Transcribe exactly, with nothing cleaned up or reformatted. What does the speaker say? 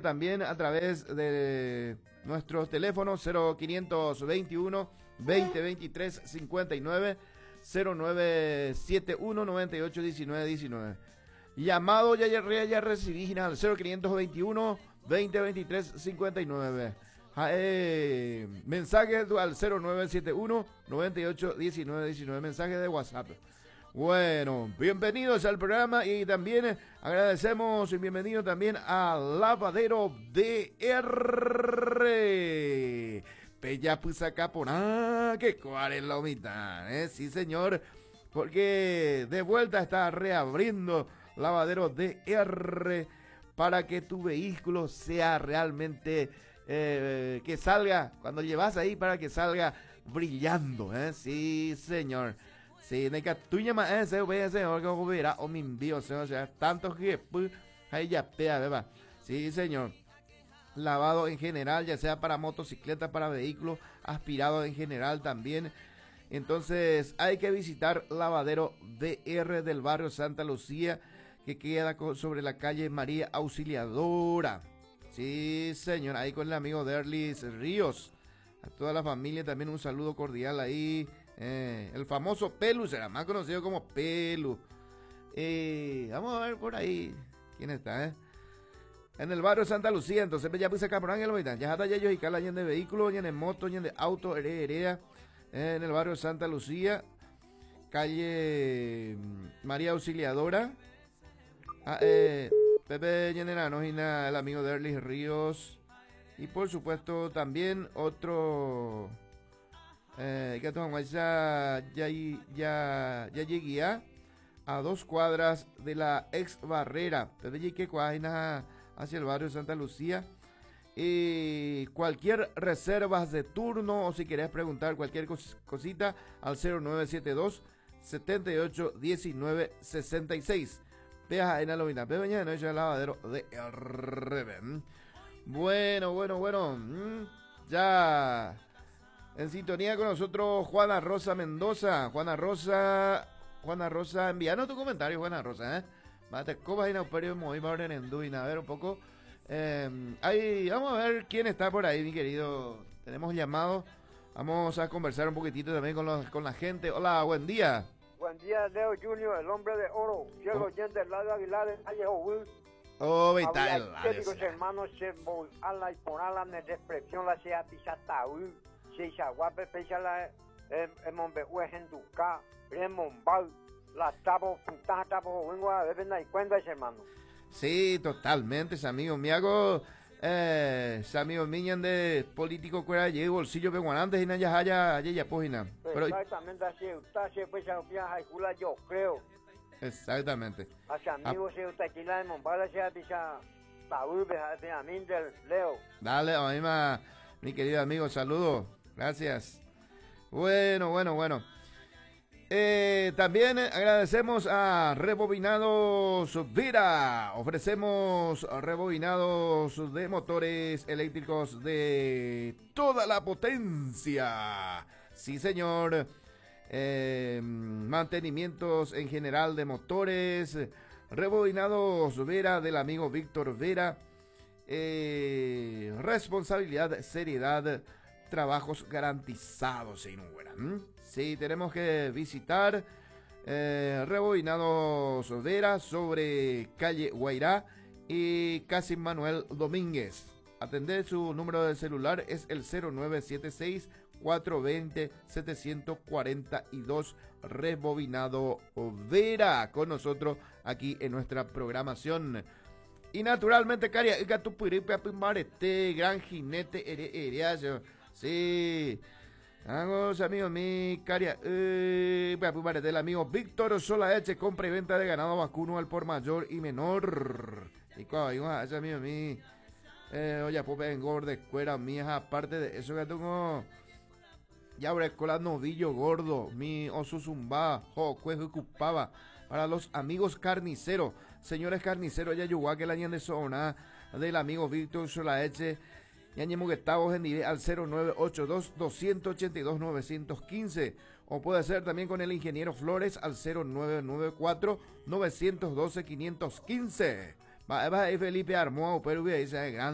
también a través de nuestros teléfonos cero quinientos veintiuno, veinte veintitrés cincuenta y nueve, cero nueve siete uno, noventa y ocho diecinueve diecinueve. Llamado ya, ya, ya recibí al cero quinientos veintiuno, veinte veintitrés cincuenta y nueve. Eh, mensaje al cero nueve siete uno, noventa y ocho diecinueve diecinueve. Mensaje de WhatsApp. Bueno, bienvenidos al programa y también agradecemos y bienvenido también a Lavadero D R. Pella Pusacaponá, que cuál es la mitad, ¿eh? Sí, señor, porque de vuelta está reabriendo Lavadero D R para que tu vehículo sea realmente, eh, que salga, cuando llevas ahí, para que salga brillando, ¿eh? Sí, señor. Sí, ne tuya más ese ese o verá o mi envío, o sea, tanto que ahí ya pea, ¿verdad? Sí, señor. Lavado en general, ya sea para motocicleta, para vehículos, aspirado en general también. Entonces, hay que visitar Lavadero D R del barrio Santa Lucía, que queda sobre la calle María Auxiliadora. Sí, señor, ahí con el amigo Derlis Ríos. A toda la familia también un saludo cordial ahí. Eh, el famoso Pelu, será más conocido como Pelu. Eh, vamos a ver por ahí quién está, eh. En el barrio Santa Lucía, entonces ya puse acá por Ángel, ya está ya yo y cala de vehículos, de moto, de auto, herea, eh, en el barrio Santa Lucía, calle María Auxiliadora. Ah, eh, Pepe Generano y el amigo de Erlis Ríos. Y por supuesto también otro eh, que ya ya ya ya llegué a, a dos cuadras de la ex barrera. Pepe llegué hacia el barrio Santa Lucía. Y cualquier reservas de turno o si querés preguntar cualquier cos, cosita al cero nueve siete dos, setenta y ocho, diecinueve, sesenta y seis. Veas en la lobina, pero mañana no es el lavadero de R. Bueno, bueno, bueno. Ya en sintonía con nosotros Juana Rosa Mendoza. Juana Rosa, Juana Rosa, envíanos tu comentario, Juana Rosa, ¿eh? Mate, ¿cómo hay un periodo muy orden en Duina? A ver un poco. Eh, ahí, vamos a ver quién está por ahí, mi querido. Tenemos llamado. Vamos a conversar un poquitito también con, los, con la gente. Hola, buen día. Buen día, Leo Junior, el hombre de oro, fiel oyente del lado Aguilar, de Calle Owil. Oh, vital. Queridos hermanos, se vol a la y por la de expresión la sea pisataú, se chaguape pesa la en Monbe en Duca, en Mombal, la tabo, puta tabo, vengo a ver y cuenta ese hermano. Sí, totalmente, ese amigo me hago. Eh, ese amigo mío de político que era llevo bolsillo peguanantes y naya haya haya pojina. Pero exactamente así, usted se fue a viajar y yo creo. Exactamente. Hacia amigos se usted aquí la de Mombala se dicha Saúl de Amin del Leo. Dale, a mí ma, mi querido amigo, saludos. Gracias. Bueno, bueno, bueno. Eh, también agradecemos a Rebobinados Vera. Ofrecemos rebobinados de motores eléctricos de toda la potencia. Sí, señor. Eh, mantenimientos en general de motores. Rebobinados Vera del amigo Víctor Vera. Eh, responsabilidad, seriedad. Trabajos garantizados, sin huera. ¿Mm? Sí, tenemos que visitar eh, Rebobinados Vera sobre calle Guairá y Casim Manuel Domínguez. Atender su número de celular es el cero nueve siete seis, cuatro dos cero, siete cuatro dos. Rebobinado Vera con nosotros aquí en nuestra programación. Y naturalmente, Caria, este gran jinete hereazo. Sí, vamos amigos, mi caria, eh, del amigo Víctor Solaeche, compra y venta de ganado vacuno al por mayor y menor. Y cuando ese amigo mi, eh, oye, pues engorde, cuera mía, aparte de eso que tengo, ya abre cola novillo gordo, mi oso zumba, jo, cuejo y cupaba, para los amigos carniceros, señores carniceros, ya yuguá que la ñan de zona, del amigo Víctor Solaeche. Yañemo Guetavos en nivel al cero nueve ocho dos, dos ocho dos, nueve uno cinco o puede ser también con el ingeniero Flores al cero nueve nueve cuatro, nueve uno dos, cinco uno cinco. Va, va, Felipe Armó, pero dice gran